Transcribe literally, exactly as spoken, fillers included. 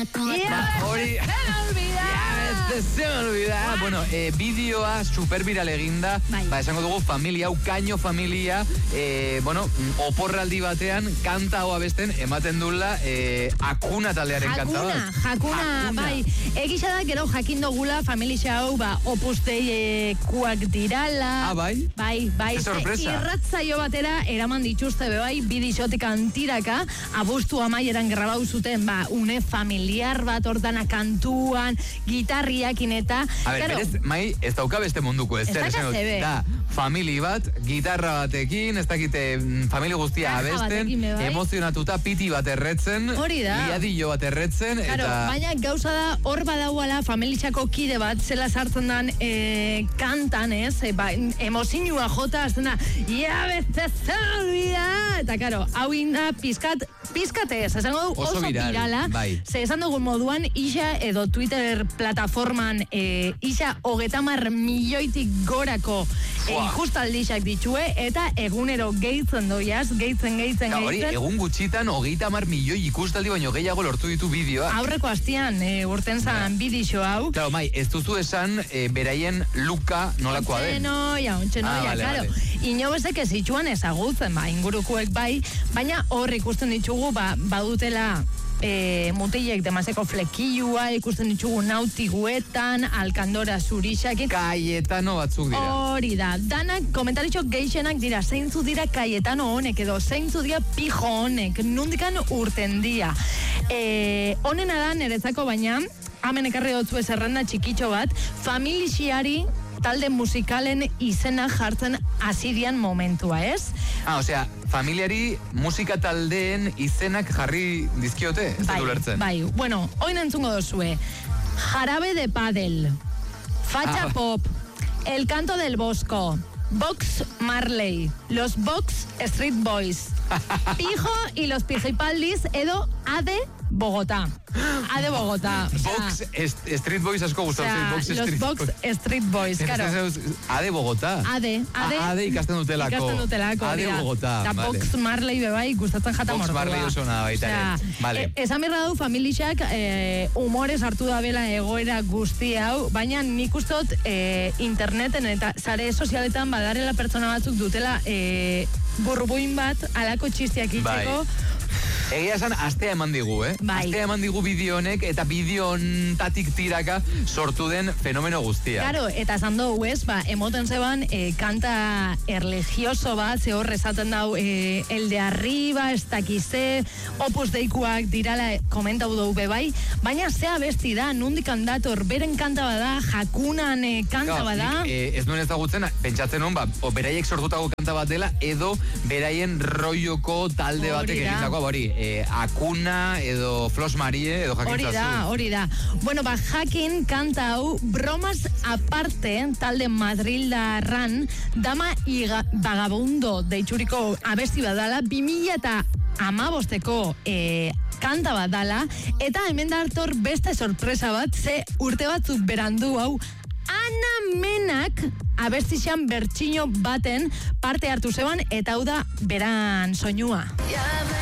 Hori... Se me olvida. Bueno, eh, bideoa super viral eginda. Bai. Ba, esango dugu familia, hau kaino familia, eh, bueno, oporraldi batean kanta hau abesten ematen dula eh, Akuna taldearen kanta bat. Jakuna, jakuna, bai. Egisa da, gero jakin dugula familia hau, ba, opusteikuak dirala. Ah, bai? Bai, bai. Ze sorpresa. Irratzaio batera eraman dituzte, be bai, bidizotik antiraka, abustu amaieran grabau zuten, ba, une familiar bat, hortana kantuan, gitarriakin eta... A ber, berez, mai, ez dauka beste munduko, ez Ez zer, dauka esango, zebe. da, famili bat, gitarra batekin, ez dakite, mm, famili guztia Caja abesten, batekin be bai. emozionatuta piti bat erretzen, Hori da. liadillo bat erretzen, Claro, eta... baina gauza da, hor badauala familitxako kide bat, zela sartzen dan e, kantan, ez? E, ba, emozinua jota, azten da, ia bezaz olvida! Eta, karo, hau inda pizkat, pizkate ez, esango du Oso oso viral, virala, bai. ze esan dugun moduan, isa edo Twitter plataforman, e, isa hogetamar milioitik gorako e, Fua. ikustaldixak ditue, eta egunero gehitzen doiaz, gehitzen, gehitzen, Eta hori, gehitzen. egun gutxitan, hogeita hamar milioi ikustaldi baino gehiago lortu ditu bideoa. Aurreko astian, e, urten zan bidixo hau. Claro, mai, ez duzu esan e, beraien luka nolakoa den. Ontxenoia, ontxenoia, Ah, vale, claro. vale. Inobezek ez itxuan ezagutzen, ba, ingurukuek bai, baina hor ikusten ditugu, ba, badutela e, mutilek demazeko flekilua, ikusten ditugu nautiguetan, alkandora zurixak, Kaietano batzuk dira. hori da. Danak, komentaritxo geixenak dira, zeintzu dira Kaietano honek, edo zeintzu dira Pijo honek, nundikan urten dira. E, honena da, nerezako baina, hemen ekarri dutzu zerrenda txikitxo bat, familixiari talde musikalen izena jartzen hasidian momentua, ez? Ah, osea, familiari musika taldeen izenak jarri dizkiote, ez dut ulertzen. bai, bueno, oin entzungo dozue. Jarabe de Padel, Facha Ah. Pop, El Canto del Bosco, Box Marley, Los Box Street Boys, Pijo y los Pijipaldis, edo A de Bogotá. A de Bogotá. O sea, Box est- Street Boys asko o gustatzen sea, zait, Box los Street Box Boys. Street Boys, claro. A de Bogotá. Ade, ade. Ah, Ade ikasten dutelako. Ikasten dutelako. Ade hori da. Bogotá, Da vale. Box Marley bebai gustatzen jata Box mortua. Marley oso ona baita ere. Vale. e, esan berra du familixak e, humorez hartu da bela egoera guzti hau, baina nik ustot e, interneten eta sare sozialetan badarela pertsona batzuk dutela e, burbuin bat alako txistiak itxeko. Egia esan, astea eman digu, eh? Bai. Astea eman digu bideo honek, eta bideo honetatik tiraka sortu den fenomeno guztia. Claro, eta esan dugu ez, ba, emoten zeban e, kanta erlegioso bat, ze hor esaten dau e, el de arriba, ez dakize, opus deikuak dirala komentau dugu bebai, baina zea besti da, nundik handator, beren kanta bada, jakunan e, kanta Claro, bada. nik, eh, ez nuen ezagutzen, pentsatzen hon, ba, o beraiek sortutako kanta bat dela, edo beraien roioko talde batek Hori da. egindakoa, hori, eh, Akuna, edo Flos Marie, edo Hori jakintzazu. da, hori da. Bueno, ba, jakin kanta hau, bromas aparte, talde Madrildarran, Dama y Ga- Vagabundo deitxuriko abesti badala, bi mila eta amabosteko e, kanta bat dala, eta hemen da hartor beste sorpresa bat, ze urte batzuk berandu hau, Ana Menak abestixan bertsino baten parte hartu zeban, eta hau da beran soinua.